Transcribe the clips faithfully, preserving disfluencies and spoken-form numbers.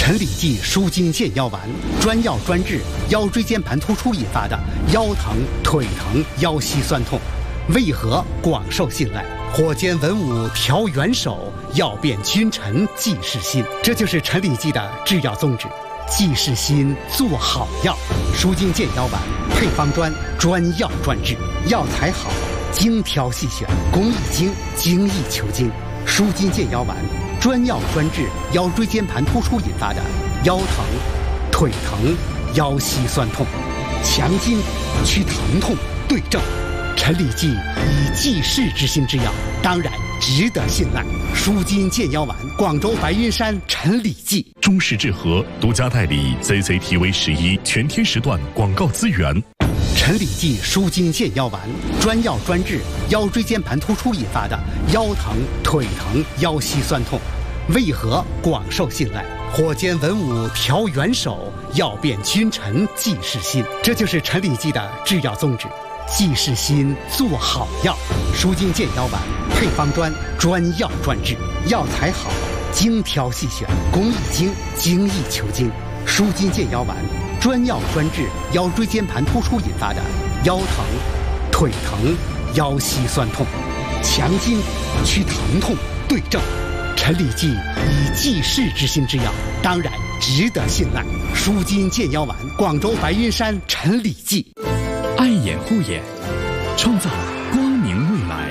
陈李济舒筋健腰丸，专药专治腰椎间盘突出引发的腰疼、腿疼、腰膝酸痛，为何广受信赖？火尖文武调元首，药变君臣济世心。这就是陈李济的制药宗旨，济世心，做好药。舒筋健腰丸配方专，专药专治，药材好，精挑细选，工艺精，精益求精。舒筋健腰丸专药专治腰椎间盘突出引发的腰疼、腿疼、腰膝酸痛，强筋去疼痛，对症。陈李济以济世之心之药，当然值得信赖。舒筋健腰丸，广州白云山陈李济。 中式治和独家代理 C C T V 十一全天时段广告资源。 陈李济舒筋健腰丸，专药专治腰椎间盘突出引发的腰疼、腿疼、腰膝酸痛，为何广受信赖？火尖文武调元首，药变君臣济世心。这就是陈李济的制药宗旨，济世心，做好药。舒筋健腰丸配方专，专药专治，药材好，精挑细选，工艺精，精益求精。舒筋健腰丸专药专治腰椎间盘突出引发的腰疼、腿疼、腰膝酸痛，强筋去疼痛，对症。陈李济以济世之心之药，当然值得信赖。舒筋健腰丸，广州白云山陈李济。 爱眼护眼，创造光明未来。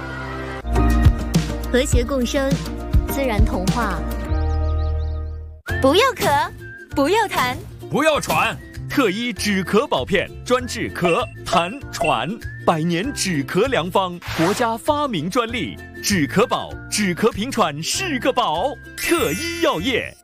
和谐共生，自然童话。不要咳，不要痰， 不要喘。特医止咳宝片，专治咳、痰、喘，百年止咳良方，国家发明专利。止咳宝，止咳平喘是个宝。特医药业。